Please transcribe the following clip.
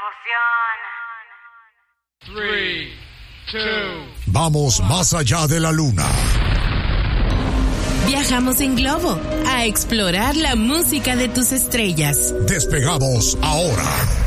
confusión. 3, 2. Vamos más allá de la luna. Viajamos en globo a explorar la música de tus estrellas. Despegamos ahora.